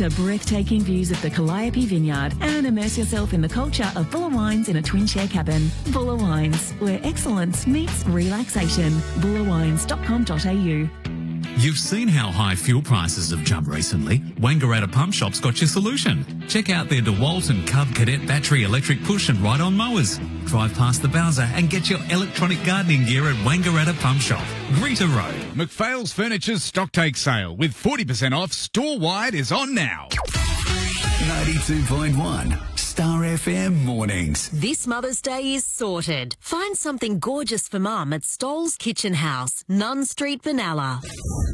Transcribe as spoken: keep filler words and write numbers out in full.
to breathtaking views of the Calliope Vineyard and immerse yourself in the culture of Buller Wines in a twin-share cabin. Buller Wines, where excellence meets relaxation. buller wines dot com dot a u. You've seen how high fuel prices have jumped recently. Wangaratta Pump Shop's got your solution. Check out their DeWalt and Cub Cadet battery electric push and ride-on mowers. Drive past the Bowser and get your electronic gardening gear at Wangaratta Pump Shop, Greta Road. McPhail's Furniture's stocktake sale with forty percent off store-wide is on now. ninety-two point one Star F M Mornings. This Mother's Day is sorted. Find something gorgeous for Mum at Stoll's Kitchen House, Nunn Street, Benalla.